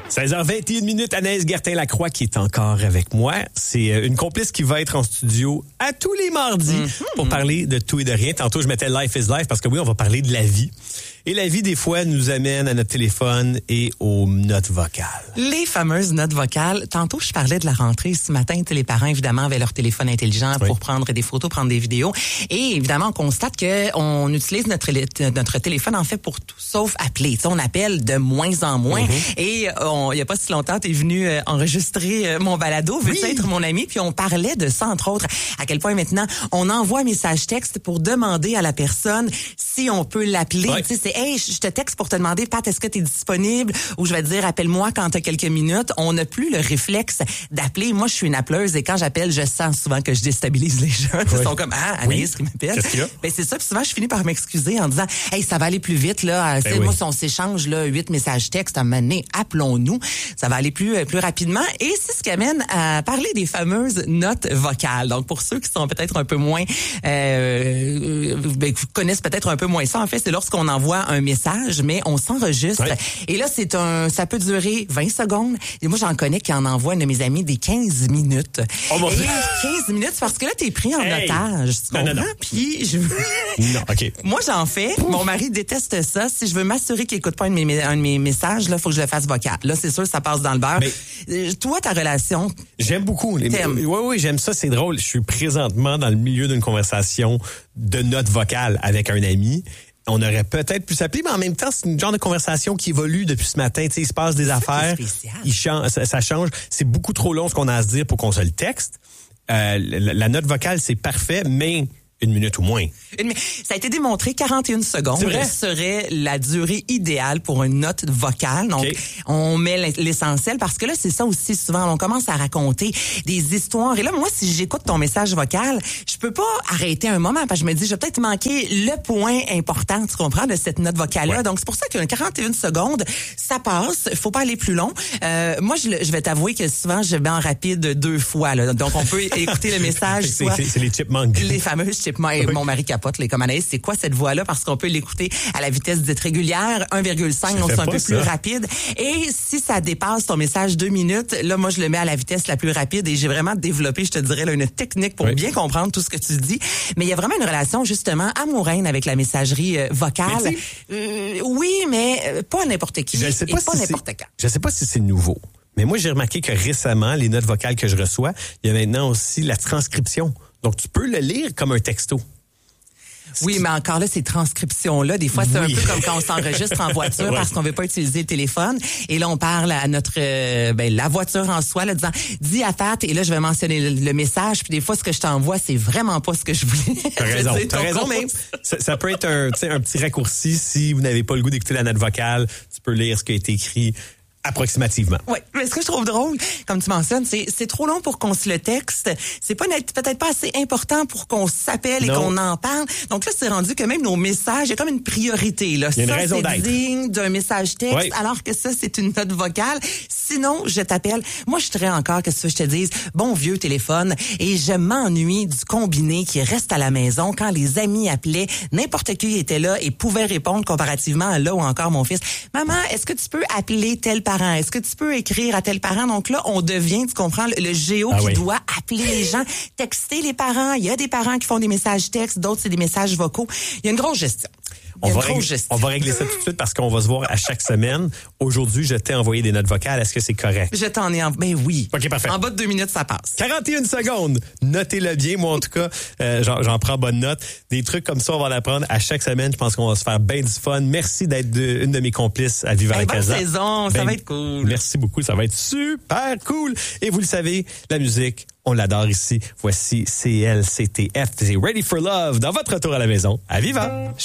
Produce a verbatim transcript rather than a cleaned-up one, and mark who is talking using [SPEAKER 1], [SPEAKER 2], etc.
[SPEAKER 1] seize heures vingt et une minutes, Anaïs Gertin-Lacroix qui est encore avec moi. C'est une complice qui va être en studio à tous les mardis mm-hmm. pour parler de tout et de rien. Tantôt, je mettais Life is Life parce que oui, on va parler de la vie. Et la vie, des fois, nous amène à notre téléphone et aux notes vocales.
[SPEAKER 2] Les fameuses notes vocales. Tantôt, je parlais de la rentrée ce matin. Les parents, évidemment, avaient leur téléphone intelligent oui. pour prendre des photos, prendre des vidéos. Et évidemment, on constate qu'on utilise notre, notre téléphone, en fait, pour tout sauf appeler. T'sais, on appelle de moins en moins. Mm-hmm. Et on, il n'y a pas si longtemps, tu es venu euh, enregistrer euh, mon balado. Veux-tu oui. être mon ami? Puis on parlait de ça, entre autres, à quel point maintenant, on envoie un message texte pour demander à la personne si on peut l'appeler. Ouais. C'est hey, je te texte pour te demander, Pat, est-ce que tu es disponible? Ou je vais te dire, appelle-moi quand tu as quelques minutes. On n'a plus le réflexe d'appeler. Moi, je suis une appeleuse et quand j'appelle, je sens souvent que je déstabilise les jeunes. Ouais. Ils sont comme, ah, Anaïs, qui m'appelle. Ben, c'est ça. Puis souvent, je finis par m'excuser en disant, hey, ça va aller plus vite, là. Ben oui. Moi, si on s'échange, là, huit messages textes à un moment donné, appelons-nous. Ça va aller plus, plus rapidement. Et c'est ce qui amène à parler des fameuses notes vocales. Donc, pour ceux qui sont peut-être un peu moins, euh, ben, connaissent peut-être un peu moins ça, en fait, c'est lorsqu'on envoie un message, mais on s'enregistre. Ouais. Et là, c'est un, ça peut durer vingt secondes. Et moi, j'en connais qui en envoient, un de mes amis, des quinze minutes. Oh mon Dieu! quinze minutes, parce que là, t'es pris en hey. otage. Tu comprends? Non, non, non. Puis, je
[SPEAKER 1] non, OK.
[SPEAKER 2] Moi, j'en fais. Ouf. Mon mari déteste ça. Si je veux m'assurer qu'il écoute pas un de mes, un de mes messages, là, faut que je le fasse vocal. Là, c'est sûr, ça passe dans le beurre. Mais toi, ta relation.
[SPEAKER 1] J'aime beaucoup. Les, oui, oui, j'aime ça. C'est drôle. Je suis présentement dans le milieu d'une conversation de notes vocales avec un ami. On aurait peut-être pu s'appeler, mais en même temps, c'est une genre de conversation qui évolue depuis ce matin. Tu sais, il se passe des c'est affaires, il change, ça, ça change. C'est beaucoup trop long ce qu'on a à se dire pour qu'on se le texte. Euh, la, la note vocale, c'est parfait, mais une minute ou moins.
[SPEAKER 2] Une, ça a été démontré, quarante et une secondes serait la durée idéale pour une note vocale. Donc, okay. on met l'essentiel parce que là, c'est ça aussi souvent. On commence à raconter des histoires. Et là, moi, si j'écoute ton message vocal, je peux pas arrêter un moment parce que je me dis, je vais peut-être manquer le point important, tu comprends, de cette note vocale-là. Ouais. Donc, c'est pour ça qu'une quarante et une secondes, ça passe. Faut pas aller plus long. Euh, moi, je, je vais t'avouer que souvent, je vais en rapide deux fois. Là. Donc, on peut écouter le message.
[SPEAKER 1] c'est, soit, c'est, c'est les chipmunks.
[SPEAKER 2] Les fameux chipmunks. Moi, mon mari capote, les comme Anaïs, c'est quoi cette voix-là? Parce qu'on peut l'écouter à la vitesse dite régulière, un virgule cinq, donc c'est un peu ça. Plus rapide. Et si ça dépasse ton message deux minutes, là, moi, je le mets à la vitesse la plus rapide et j'ai vraiment développé, je te dirais, là, une technique pour oui. bien comprendre tout ce que tu dis. Mais il y a vraiment une relation, justement, amoureuse avec la messagerie euh, vocale. Euh, oui, mais euh, pas n'importe qui.
[SPEAKER 1] Je sais pas,
[SPEAKER 2] et pas
[SPEAKER 1] si
[SPEAKER 2] n'importe
[SPEAKER 1] c'est,
[SPEAKER 2] quand.
[SPEAKER 1] Je sais pas si c'est nouveau. Mais moi, j'ai remarqué que récemment, les notes vocales que je reçois, il y a maintenant aussi la transcription. Donc, tu peux le lire comme un texto.
[SPEAKER 2] Oui, mais encore là, ces transcriptions-là, des fois, c'est oui. un peu comme quand on s'enregistre en voiture ouais. parce qu'on veut pas utiliser le téléphone. Et là, on parle à notre, euh, ben, la voiture en soi, là, disant, dis à Pat, et là, je vais mentionner le, le message. Puis des fois, ce que je t'envoie, c'est vraiment pas ce que je voulais.
[SPEAKER 1] T'as raison. T'as raison, mais ça, ça peut être un, un petit raccourci si vous n'avez pas le goût d'écouter la note vocale. Tu peux lire ce qui a été écrit. Approximativement.
[SPEAKER 2] Oui, mais ce que je trouve drôle, comme tu mentionnes, c'est c'est trop long pour qu'on se le texte. C'est pas peut-être pas assez important pour qu'on s'appelle non. et qu'on en parle. Donc là, c'est rendu que même nos messages, il y a comme une priorité. Là.
[SPEAKER 1] Il y a une
[SPEAKER 2] ça,
[SPEAKER 1] raison
[SPEAKER 2] c'est
[SPEAKER 1] d'être.
[SPEAKER 2] digne d'un message texte, oui. alors que ça, c'est une note vocale. Sinon, je t'appelle. Moi, je serais encore que ce que je te dise, bon vieux téléphone, et je m'ennuie du combiné qui reste à la maison quand les amis appelaient, n'importe qui était là et pouvait répondre comparativement à là ou encore mon fils. Maman, est-ce que tu peux appeler tel parent? Est-ce que tu peux écrire à tel parent? Donc là, on devient, tu comprends, le, le géo ah qui oui. doit appeler les gens, texter les parents. Il y a des parents qui font des messages textes, d'autres, c'est des messages vocaux. Il y a une grosse gestion.
[SPEAKER 1] On va, régler, on va régler ça tout de suite parce qu'on va se voir à chaque semaine. Aujourd'hui, je t'ai envoyé des notes vocales. Est-ce que c'est correct?
[SPEAKER 2] Je t'en ai envoyé. Ben oui.
[SPEAKER 1] OK, parfait.
[SPEAKER 2] En bas de deux minutes, ça passe.
[SPEAKER 1] quarante et une secondes. Notez-le bien. Moi, en tout cas, euh, j'en, j'en prends bonne note. Des trucs comme ça, on va l'apprendre à chaque semaine. Je pense qu'on va se faire bien du fun. Merci d'être de, une de mes complices à Vivre à la Casa.
[SPEAKER 2] Bonne saison. Ben, ça va être cool.
[SPEAKER 1] Merci beaucoup. Ça va être super cool. Et vous le savez, la musique, on l'adore ici. Voici C L C T F. C'est Ready for Love dans votre retour à la maison à Viva.